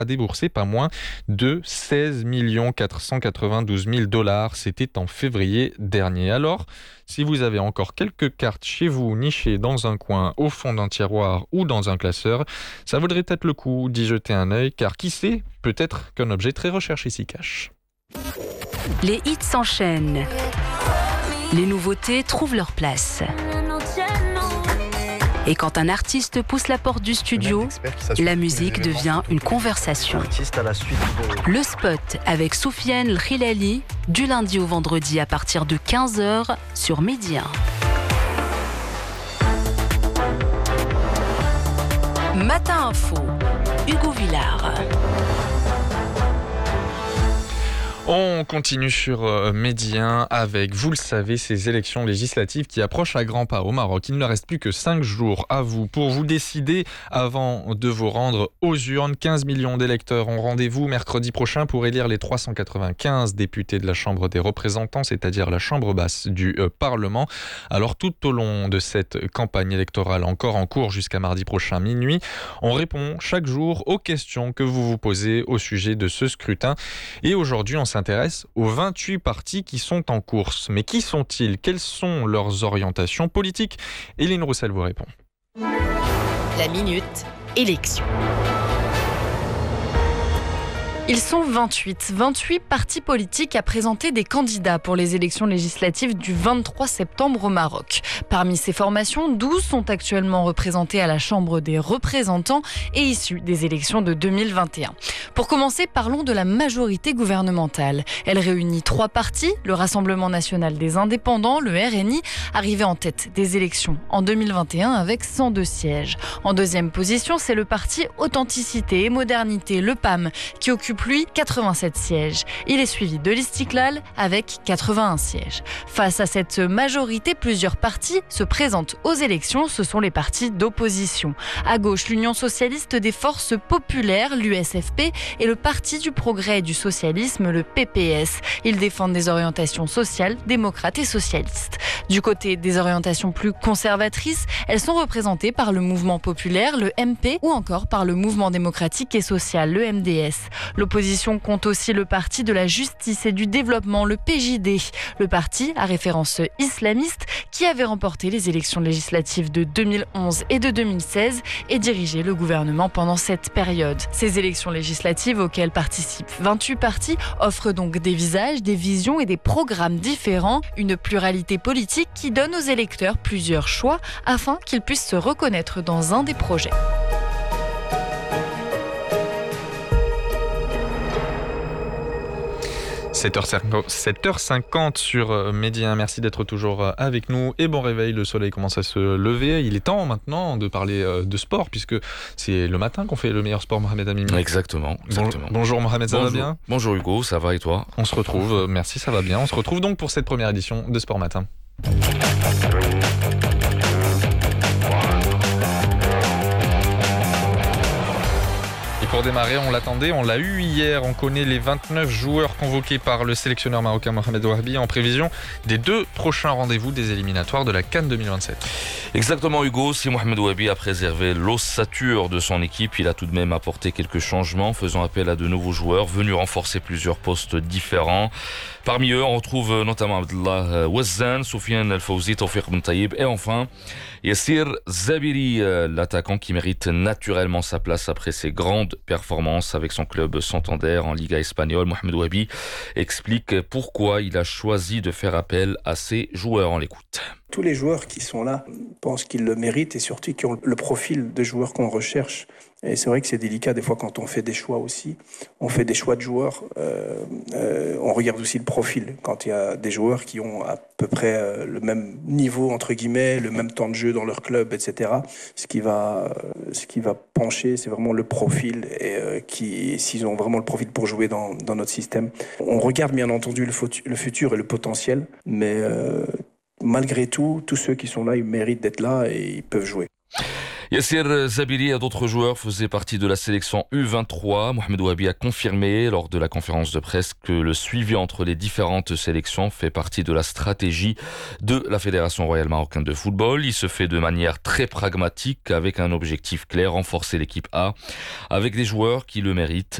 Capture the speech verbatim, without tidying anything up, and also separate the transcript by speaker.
Speaker 1: a déboursé pas moins de seize millions quatre cent quatre-vingt-douze mille dollars. C'était en février dernier. Alors, si vous avez encore quelques cartes chez vous, nichées dans un coin, au fond d'un tiroir ou dans un classeur, ça vaudrait peut-être le coup d'y jeter un œil, car qui sait, peut-être qu'un objet très recherché s'y cache.
Speaker 2: Les hits s'enchaînent. Les nouveautés trouvent leur place. Et quand un artiste pousse la porte du studio, la musique devient une conversation. Le spot avec Soufiane Khilali, du lundi au vendredi à partir de quinze heures sur Midi un. Matin Info, Hugo Villard.
Speaker 1: On continue sur euh, Midi un avec, vous le savez, ces élections législatives qui approchent à grands pas au Maroc. Il ne reste plus que cinq jours à vous pour vous décider avant de vous rendre aux urnes. quinze millions d'électeurs ont rendez-vous mercredi prochain pour élire les trois cent quatre-vingt-quinze députés de la Chambre des représentants, c'est-à-dire la Chambre basse du euh, Parlement. Alors tout au long de cette campagne électorale encore en cours jusqu'à mardi prochain minuit, on répond chaque jour aux questions que vous vous posez au sujet de ce scrutin. Et aujourd'hui, on s'intéresse aux vingt-huit partis qui sont en course. Mais qui sont-ils ? Quelles sont leurs orientations politiques ? Éline Roussel vous répond.
Speaker 3: La minute élection.
Speaker 4: Ils sont vingt-huit. vingt-huit partis politiques à présenter des candidats pour les élections législatives du vingt-trois septembre au Maroc. Parmi ces formations, douze sont actuellement représentées à la Chambre des représentants et issues des élections de deux mille vingt et un. Pour commencer, parlons de la majorité gouvernementale. Elle réunit trois partis, le Rassemblement national des indépendants, le R N I, arrivé en tête des élections en deux mille vingt et un avec cent deux sièges. En deuxième position, c'est le parti Authenticité et Modernité, le P A M, qui occupe lui quatre-vingt-sept sièges. Il est suivi de l'Istiklal avec quatre-vingt-un sièges. Face à cette majorité, plusieurs partis se présentent aux élections. Ce sont les partis d'opposition. À gauche, l'Union socialiste des forces populaires, l'U S F P, et le Parti du progrès et du socialisme, le P P S. Ils défendent des orientations sociales, démocrates et socialistes. Du côté des orientations plus conservatrices, elles sont représentées par le Mouvement populaire, le M P, ou encore par le Mouvement démocratique et social, le M D S. L'opposition compte aussi le Parti de la justice et du développement, le P J D. Le parti à référence islamiste qui avait remporté les élections législatives de deux mille onze et de deux mille seize et dirigé le gouvernement pendant cette période. Ces élections législatives auxquelles participent vingt-huit partis offrent donc des visages, des visions et des programmes différents, une pluralité politique qui donne aux électeurs plusieurs choix afin qu'ils puissent se reconnaître dans un des projets.
Speaker 1: sept heures cinquante sur Midi un. Merci d'être toujours avec nous et bon réveil. Le soleil commence à se lever. Il est temps maintenant de parler de sport puisque c'est le matin qu'on fait le meilleur sport, Mohamed Amimi.
Speaker 5: Exactement. exactement.
Speaker 1: Bon, bonjour Mohamed, ça
Speaker 5: bonjour.
Speaker 1: va bien ?
Speaker 5: Bonjour Hugo, ça va et toi ?
Speaker 1: On se retrouve, merci, ça va bien. On se retrouve donc pour cette première édition de Sport Matin. Pour démarrer, on l'attendait, on l'a eu hier. On connaît les vingt-neuf joueurs convoqués par le sélectionneur marocain Mohamed Ouarbi en prévision des deux prochains rendez-vous des éliminatoires de la CAN deux mille vingt-sept.
Speaker 5: Exactement Hugo, si Mohamed Ouarbi a préservé l'ossature de son équipe, il a tout de même apporté quelques changements, faisant appel à de nouveaux joueurs venus renforcer plusieurs postes différents. Parmi eux, on retrouve notamment Abdallah Wazzan, Soufiane El Fawzi, Tawfiq Ben Taïb et enfin Yassir Zabiri, l'attaquant qui mérite naturellement sa place après ses grandes performances avec son club Santander en Liga espagnole. Mohamed Ouarbi explique pourquoi il a choisi de faire appel à ces joueurs. On l'écoute.
Speaker 6: Tous les joueurs qui sont là pensent qu'ils le méritent et surtout qui ont le profil de joueurs qu'on recherche. Et c'est vrai que c'est délicat des fois quand on fait des choix aussi. On fait des choix de joueurs. Euh, euh, on regarde aussi le profil. Quand il y a des joueurs qui ont à peu près euh, le même niveau, entre guillemets, le même temps de jeu dans leur club, et cetera. Ce qui va, euh, ce qui va pencher, c'est vraiment le profil. Et euh, qui, s'ils ont vraiment le profil pour jouer dans, dans notre système. On regarde bien entendu le, fut- le futur et le potentiel. Mais euh, malgré tout, tous ceux qui sont là, ils méritent d'être là et ils peuvent jouer.
Speaker 5: Yassir Zabiri et d'autres joueurs faisaient partie de la sélection U vingt-trois. Mohamed Ouabi a confirmé lors de la conférence de presse que le suivi entre les différentes sélections fait partie de la stratégie de la Fédération royale marocaine de football. Il se fait de manière très pragmatique avec un objectif clair, renforcer l'équipe A avec des joueurs qui le méritent.